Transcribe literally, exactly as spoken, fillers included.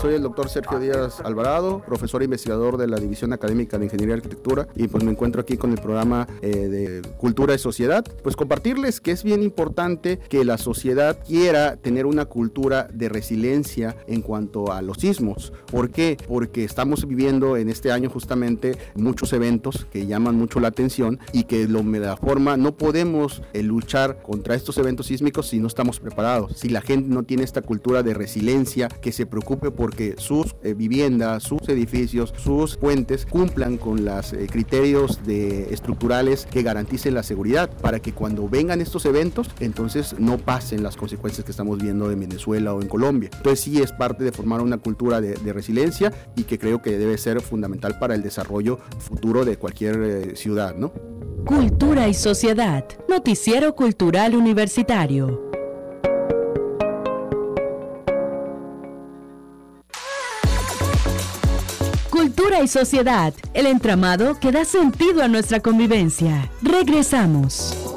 soy el doctor Sergio Díaz Alvarado, profesor e investigador de la División Académica de Ingeniería y Arquitectura, y pues me encuentro aquí con el programa eh, de Cultura y Sociedad. Pues compartirles que es bien importante que la sociedad quiera tener una cultura de resiliencia en cuanto a los sismos. ¿Por qué? Porque estamos viviendo en este año justamente muchos eventos que llaman mucho la atención y que lo, de la forma no podemos eh, luchar contra estos eventos sísmicos si no estamos preparados, si la gente no tiene esta cultura de resiliencia, que se preocupe porque sus eh, viviendas, sus edificios, sus puentes cumplan con los eh, criterios de, estructurales que garanticen la seguridad, para que cuando vengan estos eventos, entonces no pasen las consecuencias que estamos viendo en Venezuela o en Colombia. Entonces sí es parte de formar una cultura de, de resiliencia y que creo que debe ser fundamental para el desarrollo futuro de cualquier eh, ciudad, ¿no? Cultura y Sociedad, Noticiero Cultural Universitario. Cultura y Sociedad, el entramado que da sentido a nuestra convivencia. Regresamos.